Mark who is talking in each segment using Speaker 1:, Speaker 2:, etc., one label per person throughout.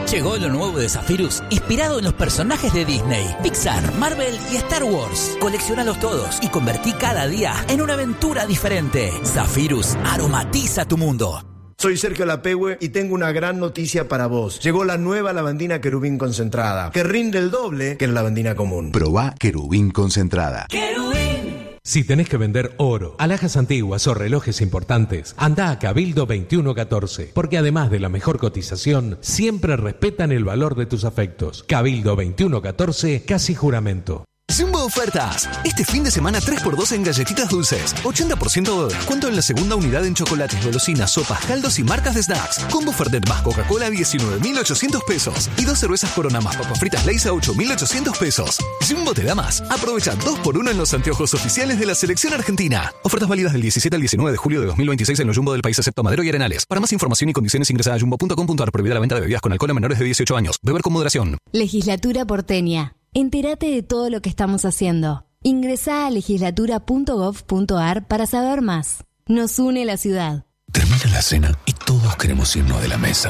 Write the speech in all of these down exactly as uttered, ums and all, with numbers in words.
Speaker 1: Llegó lo nuevo de Zephyrus, inspirado en los personajes de Disney, Pixar, Marvel y Star Wars. Coleccionalos todos y convertí cada día en una aventura diferente. Zephyrus aromatiza tu mundo.
Speaker 2: Soy Sergio Lapehue y tengo una gran noticia para vos. Llegó la nueva lavandina Querubín concentrada, que rinde el doble que la lavandina común.
Speaker 3: Probá Querubín concentrada.
Speaker 4: ¡Querubín! Si tenés que vender oro, alhajas antiguas o relojes importantes, anda a Cabildo veintiuno catorce, porque además de la mejor cotización, siempre respetan el valor de tus afectos. Cabildo veintiuno catorce, casi juramento.
Speaker 5: Jumbo Ofertas. Este fin de semana tres por dos en galletitas dulces. ochenta por ciento de descuento en la segunda unidad en chocolates, golosinas, sopas, caldos y marcas de snacks. Combo Fernet más Coca-Cola a diecinueve mil ochocientos pesos. Y dos cervezas Corona más papas fritas Lay's a ocho mil ochocientos pesos. Jumbo te da más. Aprovecha dos por uno en los anteojos oficiales de la selección argentina. Ofertas válidas del diecisiete al diecinueve de julio de dos mil veintiséis en los Jumbo del país excepto Madero y Arenales. Para más información y condiciones ingresa a jumbo punto com punto ar. Prohibida la venta de bebidas con alcohol a menores de dieciocho años. Beber con moderación.
Speaker 6: Legislatura porteña. Entérate de todo lo que estamos haciendo. Ingresá a legislatura punto gov punto ar para saber más. Nos une la ciudad.
Speaker 7: Termina la cena y todos queremos irnos de la mesa.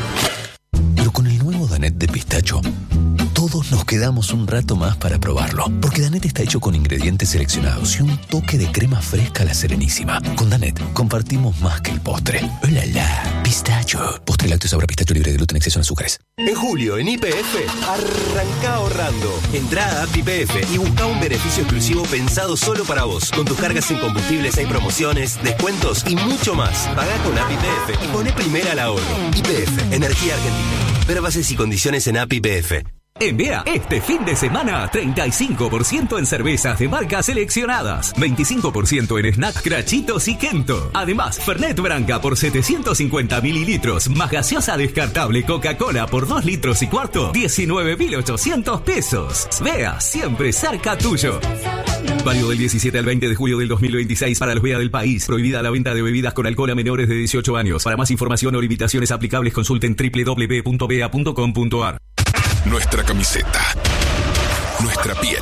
Speaker 7: Pero con el nuevo Danet de pistacho, todos nos quedamos un rato más para probarlo. Porque Danet está hecho con ingredientes seleccionados y un toque de crema fresca a la Serenísima. Con Danet compartimos más que el postre. ¡Oh, la, la! Pistacho. Postre lácteo sabor a pistacho libre de gluten, exceso en azúcares.
Speaker 8: En julio, en Y P F, arranca ahorrando. Entrá a app Y P F y busca un beneficio exclusivo pensado solo para vos. Con tus cargas en combustibles hay promociones, descuentos y mucho más. Pagá con app Y P F y poné primera al ahorro. Y P F, Energía Argentina. Ver bases y condiciones en app Y P F.
Speaker 9: En B E A, este fin de semana, treinta y cinco por ciento en cervezas de marcas seleccionadas, veinticinco por ciento en snacks Crachitos y Kento. Además, Fernet Branca por setecientos cincuenta mililitros, más gaseosa descartable Coca-Cola por dos litros y cuarto, diecinueve mil ochocientos pesos. B E A, siempre cerca tuyo. Válido del diecisiete al veinte de julio del dos mil veintiséis para los B E A del país. Prohibida la venta de bebidas con alcohol a menores de dieciocho años. Para más información o limitaciones aplicables consulten doble u doble u doble u punto b e a punto com punto ar.
Speaker 3: Nuestra camiseta. Nuestra piel.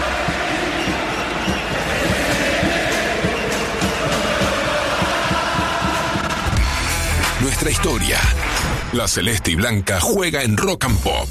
Speaker 3: Nuestra historia. La celeste y blanca juega en Rock and Pop.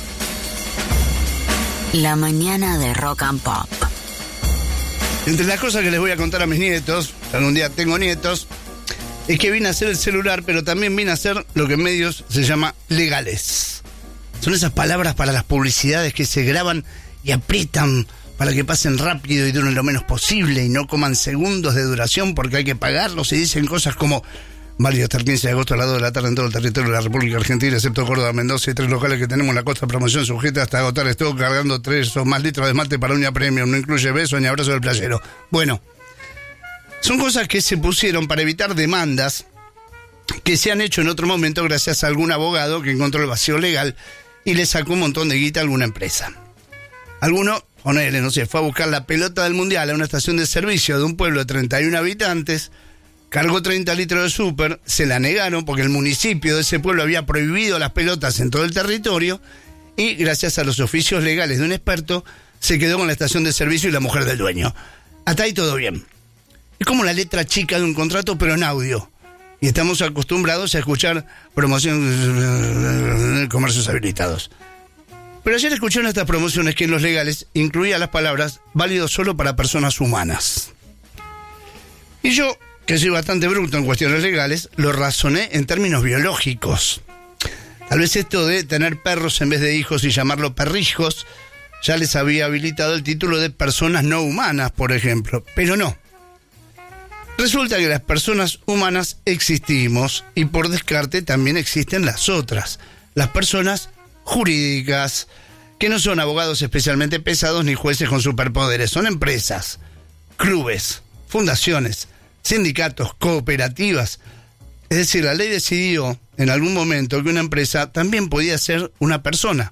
Speaker 10: La mañana de Rock and Pop.
Speaker 11: Entre las cosas que les voy a contar a mis nietos, algún día tengo nietos, es que vine a hacer el celular, pero también vine a hacer lo que en medios se llama legales. Son esas palabras para las publicidades que se graban y aprietan para que pasen rápido y duren lo menos posible y no coman segundos de duración porque hay que pagarlos, y dicen cosas como válido hasta el quince de agosto a las dos de la tarde en todo el territorio de la República Argentina, excepto Córdoba, Mendoza y tres locales que tenemos en la costa. Promoción sujeta hasta agotar stock, cargando tres o más litros de esmalte para uña premium, no incluye beso ni abrazo del playero. Bueno, son cosas que se pusieron para evitar demandas que se han hecho en otro momento gracias a algún abogado que encontró el vacío legal y le sacó un montón de guita a alguna empresa. Alguno, ponele, no sé, fue a buscar la pelota del mundial a una estación de servicio de un pueblo de treinta y uno habitantes, cargó treinta litros de súper, se la negaron porque el municipio de ese pueblo había prohibido las pelotas en todo el territorio y gracias a los oficios legales de un experto se quedó con la estación de servicio y la mujer del dueño. Hasta ahí todo bien. Es como la letra chica de un contrato pero en audio. Y estamos acostumbrados a escuchar promoción de comercios habilitados. Pero ayer escuché en estas promociones que en los legales incluía las palabras válido solo para personas humanas. Y yo, que soy bastante bruto en cuestiones legales, lo razoné en términos biológicos. Tal vez esto de tener perros en vez de hijos y llamarlo perrijos ya les había habilitado el título de personas no humanas, por ejemplo. Pero no. Resulta que las personas humanas existimos y por descarte también existen las otras, las personas jurídicas, que no son abogados especialmente pesados ni jueces con superpoderes, son empresas, clubes, fundaciones, sindicatos, cooperativas. Es decir, la ley decidió en algún momento que una empresa también podía ser una persona,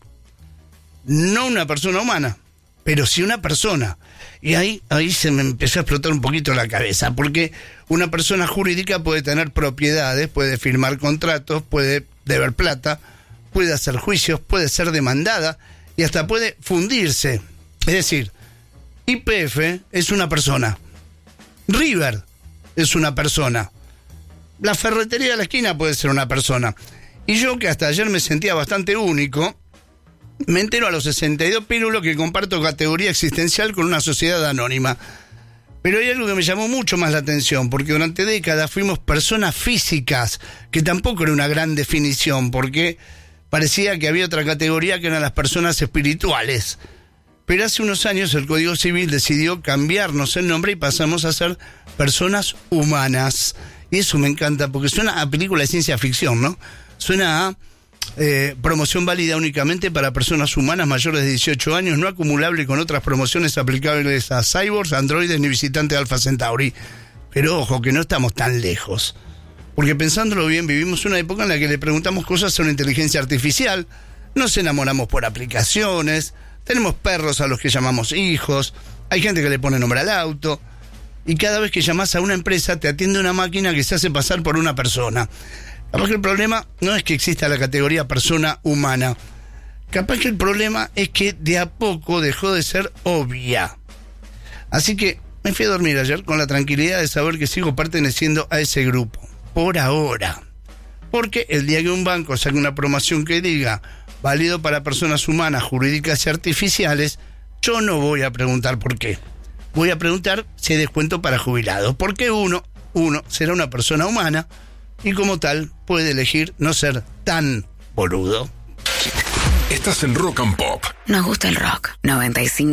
Speaker 11: no una persona humana, pero sí una persona. Y ahí, ahí se me empezó a explotar un poquito la cabeza, porque una persona jurídica puede tener propiedades, puede firmar contratos, puede deber plata, puede hacer juicios, puede ser demandada y hasta puede fundirse. Es decir, Y P F es una persona, River es una persona, la ferretería de la esquina puede ser una persona, Y yo, que hasta ayer me sentía bastante único, me entero a los sesenta y dos pirulos que comparto categoría existencial con una sociedad anónima. Pero hay algo que me llamó mucho más la atención, porque durante décadas fuimos personas físicas, que tampoco era una gran definición, porque parecía que había otra categoría que eran las personas espirituales. Pero hace unos años el Código Civil decidió cambiarnos el nombre y pasamos a ser personas humanas. Y eso me encanta, porque suena a película de ciencia ficción, ¿no? Suena a eh, promoción válida únicamente para personas humanas mayores de dieciocho años, no acumulable con otras promociones aplicables a cyborgs, androides ni visitantes de Alpha Centauri. Pero ojo, que no estamos tan lejos. Porque pensándolo bien, vivimos una época en la que le preguntamos cosas a una inteligencia artificial, nos enamoramos por aplicaciones, tenemos perros a los que llamamos hijos, hay gente que le pone nombre al auto, y cada vez que llamas a una empresa te atiende una máquina que se hace pasar por una persona. Capaz que el problema no es que exista la categoría persona humana, capaz que el problema es que de a poco dejó de ser obvia. Así que me fui a dormir ayer con la tranquilidad de saber que sigo perteneciendo a ese grupo. Por ahora. Porque el día que un banco saque una promoción que diga válido para personas humanas, jurídicas y artificiales, yo no voy a preguntar por qué. Voy a preguntar si hay descuento para jubilados. Porque uno, uno será una persona humana y como tal puede elegir no ser tan boludo.
Speaker 3: Estás en Rock and Pop.
Speaker 10: Nos gusta el rock. noventa y cinco